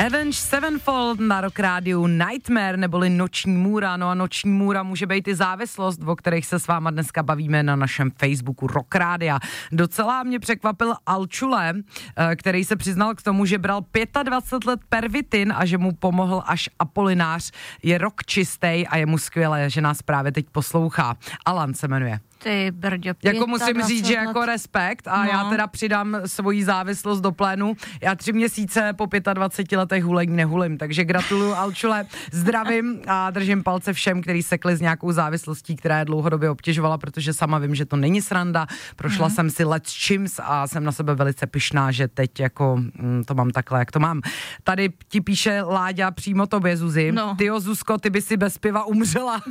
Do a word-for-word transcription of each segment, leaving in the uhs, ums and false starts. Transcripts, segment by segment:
Avenged Sevenfold na Rock Rádiu Nightmare neboli Noční můra. No a Noční můra může být i závislost, o kterých se s váma dneska bavíme na našem Facebooku Rock Rádia. Docela mě překvapil Alčule, který se přiznal k tomu, že bral dvacet pět let pervitin a že mu pomohl až Apolinář. Je rok čistej a je mu skvělé, že nás právě teď poslouchá. Alan se jmenuje. Ty brďo, jako musím říct, že jako respekt a no. Já teda přidám svoji závislost do plénu. Já tři měsíce po dvaceti pěti letech hulení nehulím, takže gratuluju Alčule, zdravím a držím palce všem, kteří sekli s nějakou závislostí, která je dlouhodobě obtěžovala, protože sama vím, že to není sranda. Prošla mm. jsem si let s čims a jsem na sebe velice pyšná, že teď jako mm, to mám takhle, jak to mám. Tady ti píše Láďa přímo tobě, Zuzi. No. Tyjo, Zuzko, ty by si bez piva umřela.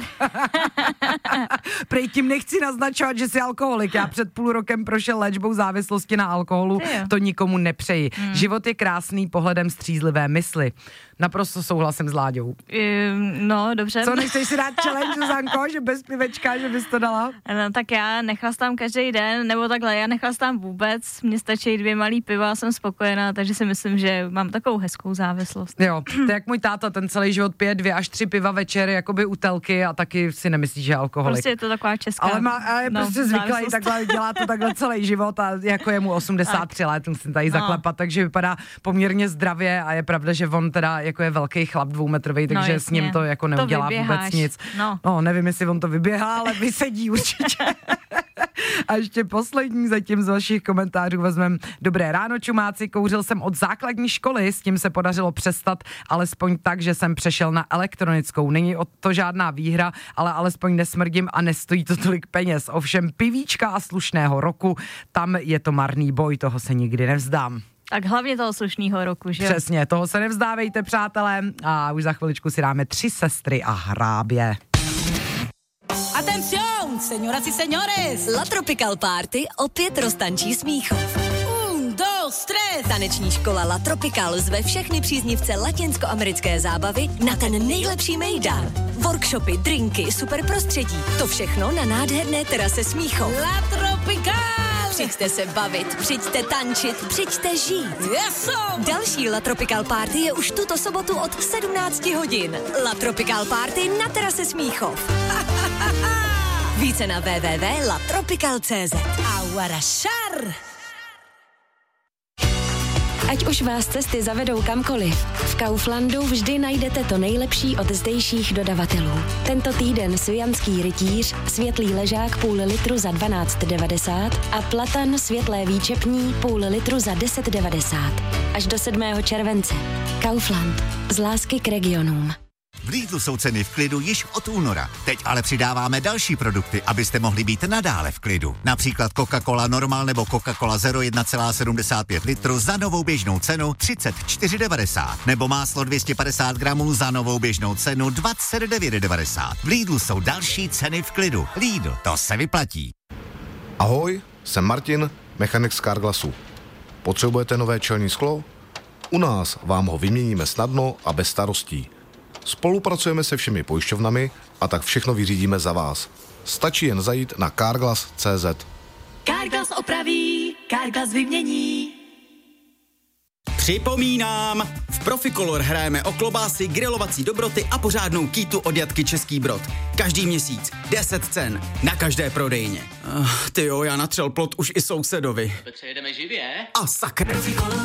Prej tím nechci naznačovat, že jsi alkoholik. Já před půl rokem prošel léčbou závislosti na alkoholu. To nikomu nepřeji. Hmm. Život je krásný pohledem střízlivé mysli. Naprosto souhlasím s Láďou. Um, no, dobře. Co, nechceš si dát challenge, Zuzanko, že bez pivečka, že bys to dala? No, tak já nechlastám každý den, nebo takhle, já nechlastám vůbec. Mně stačí dvě malý piva a jsem spokojená, takže si myslím, že mám takovou hezkou závislost. Jo, to jak můj táta, ten celý život pije dvě až tři piva večer, jakoby u telky a taky si nemyslí, že je alkoholik. Prostě je to taková česká. Ale má, a je no, prostě zvyklý takhle, dělá to takhle celý život a jako je mu osmdesát tři let, musím tady no. zaklepat, takže vypadá poměrně zdravě a je pravda, že on teda jako je velký chlap dvoumetrový, takže no, s ním to jako neudělá to vůbec nic. No. no, nevím, jestli on to vyběhá, ale vysedí určitě. A ještě poslední zatím z vašich komentářů vezmeme. Dobré ráno, čumáci, kouřil jsem od základní školy, s tím se podařilo přestat, alespoň tak, že jsem přešel na elektronickou. Není o to žádná výhra, ale alespoň nesmrdím a nestojí to tolik peněz. Ovšem pivíčka a slušného roku, tam je to marný boj, toho se nikdy nevzdám. Tak hlavně toho slušného roku, že jo? Přesně, toho se nevzdávejte, přátelé. A už za chviličku si dáme Tři sestry a hrábě. Atención, señoras y señores. La Tropical Party opět roztančí Smíchov. Un, dos, tres. Taneční škola La Tropical zve všechny příznivce latinskoamerické zábavy na ten nejlepší mejdan. Workshopy, drinky, super prostředí. To všechno na nádherné terase Smíchov. La Tropical. Přijďte se bavit, přijďte tančit, přijďte žít. Yeso. Další La Tropical Party je už tuto sobotu od sedmnácti hodin. La Tropical Party na terase Smíchov. Více na w w w tečka la tropical tečka c z. Aguarašar. Ať už vás cesty zavedou kamkoliv, v Kauflandu vždy najdete to nejlepší od zdejších dodavatelů. Tento týden svijanský rytíř, světlý ležák půl litru za dvanáct devadesát a platan světlé výčepní půl litru za deset devadesát. Až do sedmého července. Kaufland. Z lásky k regionům. V Lidlu jsou ceny v klidu již od února. Teď ale přidáváme další produkty, abyste mohli být nadále v klidu. Například Coca-Cola Normal nebo Coca-Cola Zero jedna celá sedmdesát pět litru za novou běžnou cenu třicet čtyři devadesát. Nebo máslo dvě stě padesát gramů za novou běžnou cenu dvacet devět devadesát. V Lidlu jsou další ceny v klidu. Lidl, to se vyplatí. Ahoj, jsem Martin, mechanik z Carglassu. Potřebujete nové čelní sklo? U nás vám ho vyměníme snadno a bez starostí. Spolupracujeme se všemi pojišťovnami a tak všechno vyřídíme za vás. Stačí jen zajít na carglass tečka cé zet. Carglass opraví, Carglass vymění. Připomínám, v Proficolor hrajeme o klobásy, grilovací dobroty a pořádnou kýtu od Jatky Český Brod. Každý měsíc deset cen na každé prodejně. Uh, tyjo, já natřel plot už i sousedovi. Přejedeme živě? A sakra.